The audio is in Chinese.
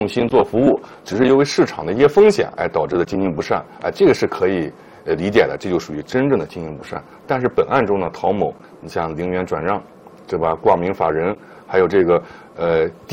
用心做服务，只是因为市场的一些风险，导致的经营不善，这个是可以理解的，这就属于真正的经营不善。但是本案中呢，陶某，你像0元转让，对吧？挂名法人，还有这个